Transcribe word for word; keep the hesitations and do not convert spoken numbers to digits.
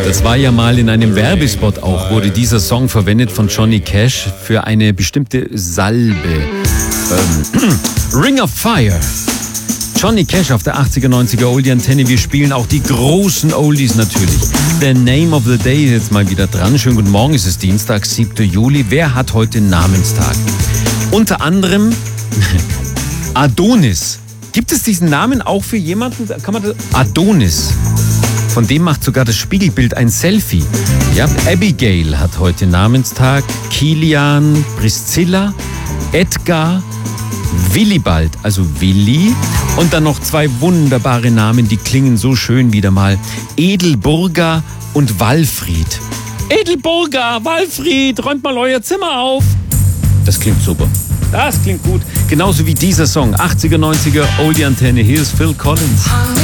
Das war ja mal in einem Werbespot auch, wurde dieser Song verwendet von Johnny Cash für eine bestimmte Salbe. Ähm, Ring of Fire. Johnny Cash auf der achtziger, neunziger Oldie-Antenne. Wir spielen auch die großen Oldies natürlich. The Name of the Day ist jetzt mal wieder dran. Schönen guten Morgen, es ist Dienstag, siebter Juli. Wer hat heute Namenstag? Unter anderem Adonis. Gibt es diesen Namen auch für jemanden? Kann man das? Adonis. Von dem macht sogar das Spiegelbild ein Selfie. Ja, Abigail hat heute Namenstag. Kilian, Priscilla, Edgar, Willibald, also Willi. Und dann noch zwei wunderbare Namen, die klingen so schön wieder mal. Edelburger und Walfried. Edelburger, Walfried, räumt mal euer Zimmer auf. Das klingt super. Das klingt gut. Genauso wie dieser Song. achtziger, neunziger Oldie-Antenne. Hier ist Phil Collins.